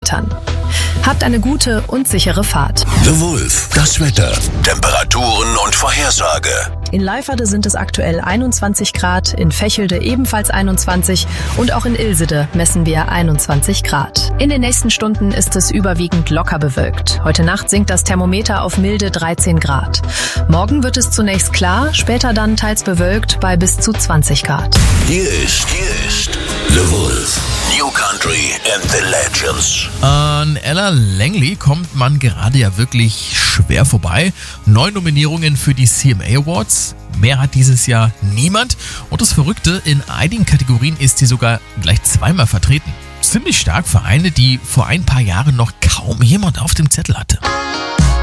Kilometern. Habt eine gute und sichere Fahrt. The Wolf, das Wetter, Temperaturen und Vorhersage. In Leiferde sind es aktuell 21 Grad, in Fächelde ebenfalls 21 und auch in Ilsede messen wir 21 Grad. In den nächsten Stunden ist es überwiegend locker bewölkt. Heute Nacht sinkt das Thermometer auf milde 13 Grad. Morgen wird es zunächst klar, später dann teils bewölkt bei bis zu 20 Grad. Hier ist The Wolf, New Country and the Legends. An Ella Langley kommt man gerade ja wirklich schwer vorbei. 9 Nominierungen für die CMA Awards. Mehr hat dieses Jahr niemand. Und das Verrückte, in einigen Kategorien ist sie sogar gleich zweimal vertreten. Ziemlich stark für eine, die vor ein paar Jahren noch kaum jemand auf dem Zettel hatte.